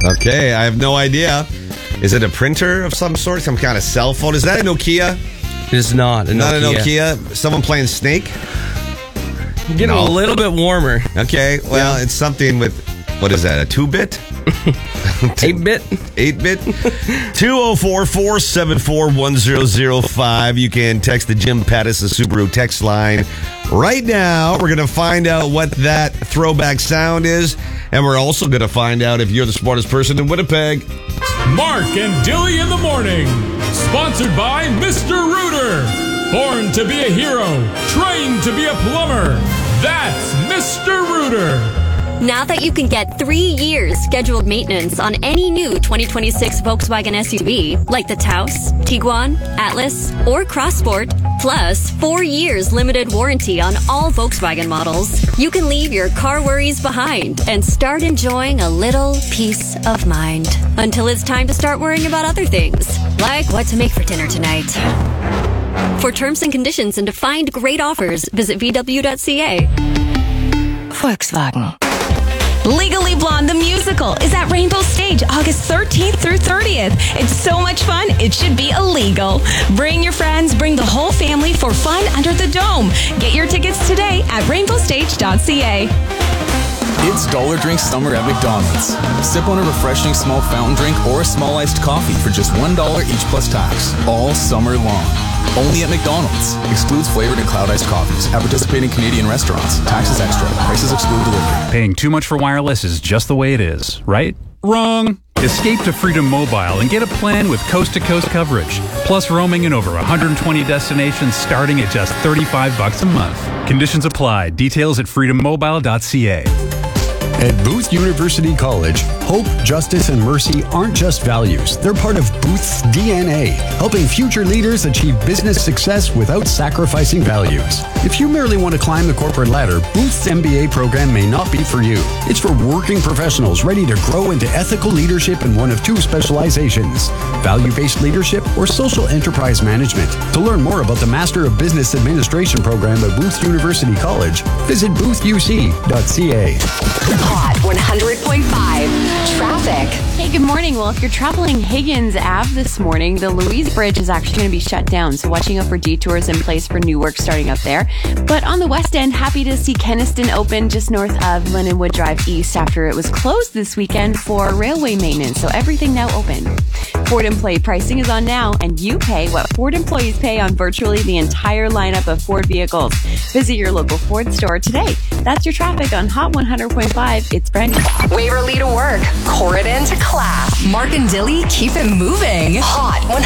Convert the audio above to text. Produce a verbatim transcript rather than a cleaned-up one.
Okay, I have no idea. Is it a printer of some sort? Some kind of cell phone? Is that a Nokia? It is not a Not Nokia. a Nokia? Someone playing Snake? Getting No. a little bit warmer. Okay, well, it's something with, what is that, a two-bit? eight-bit? eight-bit? two oh four, four seven four, one oh oh five. You can text the Jim Pattis, the Subaru text line. Right now, we're going to find out what that throwback sound is, and we're also going to find out if you're the smartest person in Winnipeg. Mark and Dilly in the morning. Sponsored by Mister Rooter. Born to be a hero, trained to be a plumber. That's Mister Rooter. Now that you can get three years scheduled maintenance on any new twenty twenty-six Volkswagen S U V, like the Taos, Tiguan, Atlas, or Crossport, plus four years limited warranty on all Volkswagen models, you can leave your car worries behind and start enjoying a little peace of mind. Until it's time to start worrying about other things, like what to make for dinner tonight. For terms and conditions and to find great offers, visit V W dot C A. Volkswagen. Legally Blonde the Musical is at Rainbow Stage August thirteenth through thirtieth. It's so much fun, it should be illegal. Bring your friends, bring the whole family for fun under the dome. Get your tickets today at rainbow stage dot C A. It's Dollar Drink Summer at McDonald's. Sip on a refreshing small fountain drink or a small iced coffee for just one dollar each plus tax. All summer long. Only at McDonald's. Excludes flavored and cloud iced coffees. At participating Canadian restaurants. Taxes extra. Prices exclude delivery. Paying too much for wireless is just the way it is, right? Wrong! Escape to Freedom Mobile and get a plan with coast-to-coast coverage. Plus roaming in over one hundred twenty destinations starting at just thirty-five bucks a month. Conditions apply. Details at freedom mobile dot c a. At Booth University College, hope, justice, and mercy aren't just values. They're part of Booth's D N A, helping future leaders achieve business success without sacrificing values. If you merely want to climb the corporate ladder, Booth's M B A program may not be for you. It's for working professionals ready to grow into ethical leadership in one of two specializations, value-based leadership or social enterprise management. To learn more about the Master of Business Administration program at Booth University College, visit booth u c dot c a. Hot one hundred point five. Traffic. Hey, good morning. Well, if you're traveling Higgins Avenue this morning, the Louise Bridge is actually going to be shut down. So watching out for detours in place for new work starting up there. But on the west end, happy to see Kenniston open just north of Lindenwood Drive East after it was closed this weekend for railway maintenance. So everything now open. Ford employee pricing is on now, and you pay what Ford employees pay on virtually the entire lineup of Ford vehicles. Visit your local Ford store today. That's your traffic on Hot one hundred point five. It's Brenda. Waverly to work. Corridon to class. Mark and Dilly keep it moving. Hot one